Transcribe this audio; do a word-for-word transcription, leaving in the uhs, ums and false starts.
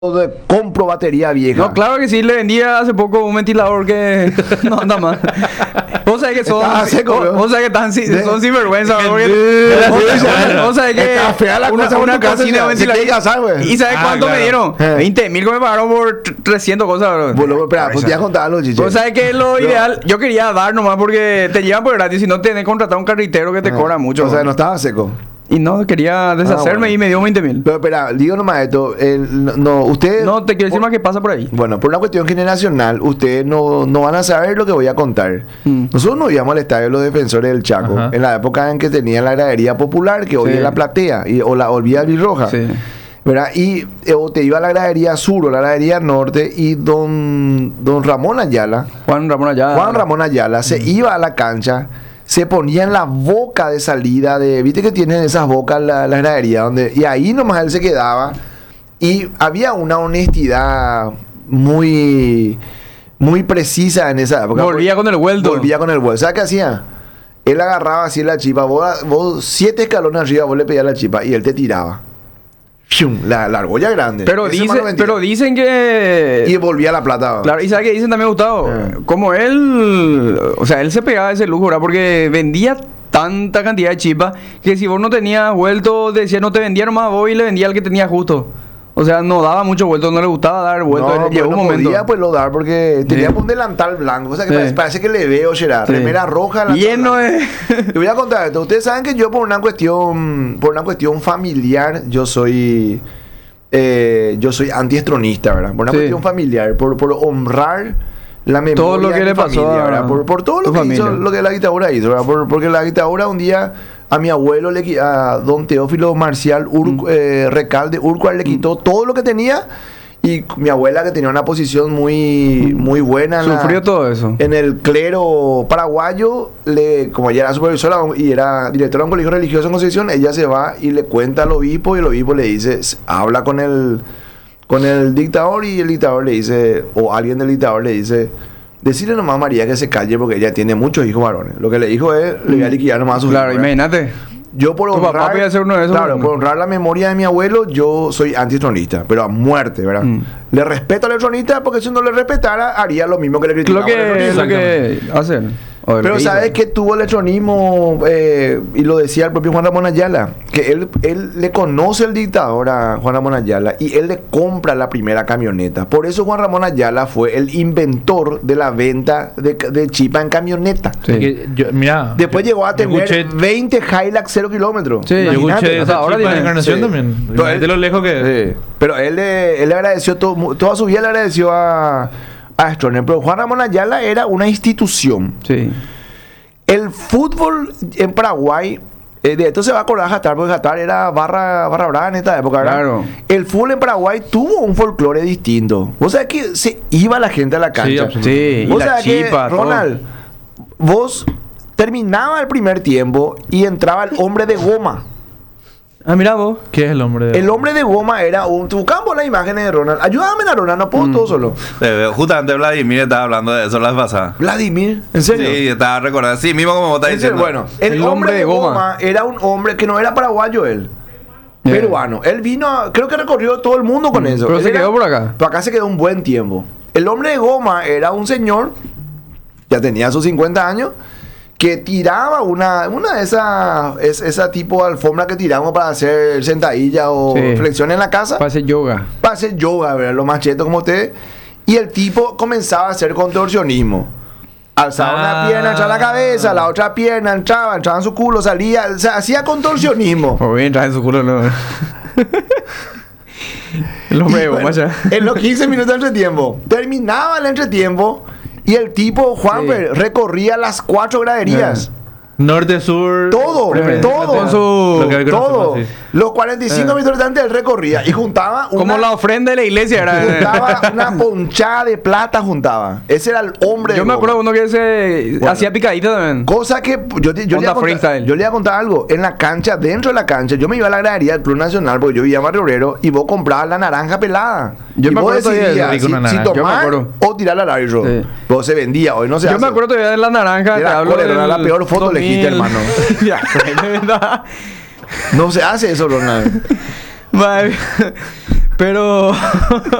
de compro batería vieja. No, claro que sí, le vendía hace poco un ventilador que no anda más. Vos sabés que son. Estaba seco, vos, ¿no? vos sabés que están, si- De- son sinvergüenza, de- porque- de- vos- de- vos- Vos sabés que Está fea la una, cosa una con tu casa, cocina de se quiere ventilador. casar, güey. ¿Y sabés Ah, cuánto claro. me dieron? Eh. veinte mil que me pagaron por tr- trescientas cosas, bro. Bueno, espera, pues te voy a contar algo, chiche. Vos sabés que lo ideal, yo quería dar nomás porque te llevan por gratis, si no tenés que contratar un carretero que te Ah, cobra mucho. O sea, bro. no estaba seco. Y no, quería deshacerme bueno. y me dio veinte mil. Pero espera, digo nomás esto. el- no, no, ustedes. No, te quiero decir por- más que pasa por ahí. Bueno, por una cuestión generacional, ustedes no, no van a saber lo que voy a contar. Mm. Nosotros nos íbamos al estadio de los defensores del Chaco, Ajá. en la época en que tenían la gradería popular, que hoy Sí. es la platea, y, o la olvida Roja. Sí. ¿Verdad? Y eh, o te iba a la gradería sur o la gradería norte, y don, don Ramón Ayala, Juan Ramón allá. Juan Ramón Ayala, se iba a la cancha, se ponía en la boca de salida de, viste que tienen esas bocas la, la gradería, donde, y ahí nomás él se quedaba, y había una honestidad muy, muy precisa en esa época. Volvía con el vuelto. Volvía con el vuelto. ¿Sabes qué hacía? Él agarraba así la chipa, vos, vos siete escalones arriba, vos le pedías la chipa, y él te tiraba. ¡Fium! La, la argolla grande. Pero, Ese dice, mano mentira. pero dicen que. Y volvía la plata. Claro, y sabes que dicen también, Gustavo, Eh. como él, o sea, él se pegaba ese lujo, ¿verdad? Porque vendía tanta cantidad de chipas que si vos no tenías vuelto, decía no te vendía nomás a vos y le vendía al que tenía justo. O sea, no daba mucho vuelto, no le gustaba dar vuelto. No, Él pues llegó un no momento. podía pues lo dar porque tenía Sí. un delantal blanco. O sea, que Sí. parece, parece que le veo, Gerard. Sí. Remera roja. delantal Lleno blanco. de. Te voy a contar esto. Ustedes saben que yo por una cuestión, por una cuestión familiar, yo soy, eh, yo soy antiestronista, ¿verdad? Por una Sí. cuestión familiar, por, por honrar la memoria Todo lo que de mi le pasó familia, a ¿verdad? Por, por todo lo tu que familia. hizo, lo que la dictadura hizo, ¿verdad? Por- porque la dictadura un día a mi abuelo, le, qui- a don Teófilo Marcial Ur- Mm. eh, Recalde Urcuar, le quitó todo lo que tenía. Y mi abuela, que tenía una posición muy, muy buena en, la- Sufrió todo eso. en el clero paraguayo, le, como ella era supervisora y era directora de un colegio religioso en Concepción, ella se va y le cuenta al obispo, y el obispo le dice, s- habla con el, con el dictador, y el dictador le dice, o alguien del dictador le dice, decirle nomás a María que se calle porque ella tiene muchos hijos varones. Lo que le dijo es, le voy a liquidar nomás a sus Claro, hijos, ¿verdad? imagínate. Yo por Tu honrar, papá podía ser uno de esos, claro, ¿no? por honrar la memoria de mi abuelo, yo soy antitronista, pero a muerte, ¿verdad? Mm. Le respeto al tronista porque si no le respetara, haría lo mismo que le criticaba Lo que, al lo que hacen. O el Pero que ¿sabes hizo. que tuvo el electronismo? Eh, y lo decía el propio Juan Ramón Ayala, que él, él le conoce el dictador a Juan Ramón Ayala y él le compra la primera camioneta. Por eso Juan Ramón Ayala fue el inventor de la venta de, de chipa en camioneta. Sí. Que yo- mira, Después yo- llegó a yo tener escuché- veinte Hilux cero kilómetros. Sí, Yo Imagínate. escuché o esa sea, ahora chipa de tiene- encarnación sí. también. Pero él- De lo lejos que... Sí. Pero él le, él le agradeció todo, mu- toda su vida, le agradeció a, a Stroessner. Pero Juan Ramón Ayala era una institución. Sí. El fútbol en Paraguay, eh, de esto se va a acordar Jatar, porque Jatar era barra, barra brava en esta época, ¿verdad? Claro. El fútbol en Paraguay tuvo un folclore distinto. Vos sabés que se iba la gente a la cancha. absolutamente. Sí, y Vos la sabés que, chipa, todo. Ronald, vos terminaba el primer tiempo y entraba el hombre de goma. Ah, mira vos. ¿Qué es el hombre de...? El hombre de goma era un... Buscamos las imágenes de Ronald. Ayúdame, a Ronald, no puedo Mm. todo solo. Eh, justamente Vladimir estaba hablando de eso la vez pasada. Vladimir, ¿en serio? Sí, estaba recordando. Sí, mismo como vos estás En serio, diciendo. bueno, el, hombre de goma. era un hombre que no era paraguayo él. Yeah. Peruano. Él vino, a- creo que recorrió todo el mundo con eso. Pero Él se era- quedó por acá. Pero acá se quedó un buen tiempo. El hombre de goma era un señor, ya tenía sus cincuenta años, que tiraba una, una de esas, es, esa tipo de alfombra que tiramos para hacer sentadilla o Sí. flexión en la casa. Para hacer yoga. Para hacer yoga, ¿verdad? Lo más cheto como usted. Y el tipo comenzaba a hacer contorsionismo. Alzaba una Ah. pierna, echaba la cabeza, la otra pierna, entraba, entraba en su culo, salía, o sea, hacía contorsionismo. O bien, trae en su culo, no. El hombre de Y bueno, goma ya. en los quince minutos de entretiempo. Terminaba el entretiempo y el tipo, Juanfer, Sí. recorría las cuatro graderías. Norte, sur... Todo, preferencia. todo. Con su- Lo que hay que Todo. conocer, sí. Los cuarenta y cinco Eh. minutos antes él recorría y juntaba una... Como la ofrenda de la iglesia era. Juntaba una ponchada de plata, juntaba. Ese era el hombre Yo de me goma. acuerdo uno que se Bueno. hacía picadita también. Cosa que yo, te- yo, le Onda iba a contar, freestyle. yo le iba a contar algo. En la cancha, dentro de la cancha, yo me iba a la gradería del Club Nacional porque yo vivía en Barrio Obrero y vos comprabas la naranja pelada. Yo y me vos acuerdo todavía de decidías eso, si, rico una si naranja. Yo me tomar acuerdo. o tirar al árbitro. Sí. Vos se vendía, hoy no se Yo hace. me acuerdo todavía de la naranja. Era te hablo cólera, del era la peor foto dos mil. elegiste, hermano. Ya, de verdad. No se hace eso, Ronald. Vale. Pero